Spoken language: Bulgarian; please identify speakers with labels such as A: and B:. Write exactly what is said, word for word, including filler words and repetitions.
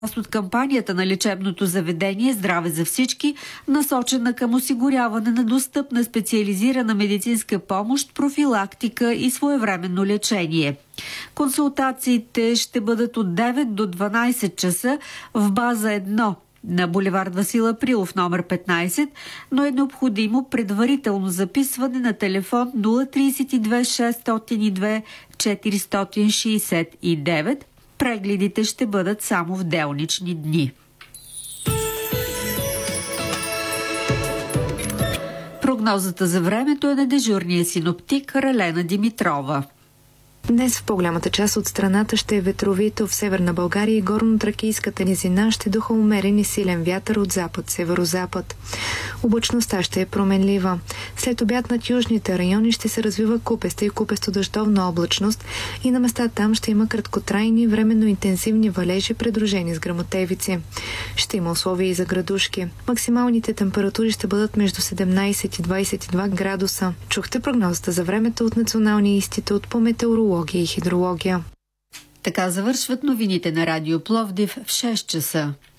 A: Част от кампанията на лечебното заведение «Здраве за всички», насочена към осигуряване на достъпна специализирана медицинска помощ, профилактика и своевременно лечение. Консултациите ще бъдат от девет до дванайсет часа в база едно на булевард Васил Априлов номер петнайсет, но е необходимо предварително записване на телефон нула три две шестстотин и две четиристотин шейсет и девет. Прегледите ще бъдат само в делнични дни. Прогнозата за времето е на дежурния синоптик Ралена Димитрова.
B: Днес в по-голямата част от страната ще е ветровито. В Северна България и горно-тракийската низина ще духа умерен и силен вятър от запад, северозапад. Облачността ще е променлива. След обяд над южните райони ще се развива купеста и купесто-дъждовна облачност и на места там ще има краткотрайни, временно интензивни валежи, придружени с гръмотевици. Ще има условия и за градушки. Максималните температури ще бъдат между седемнайсет и двайсет и два градуса. Чухте прогнозата за времето от Националния институт по метеорология и хидрология.
A: Така завършват новините на Радио Пловдив в шест часа.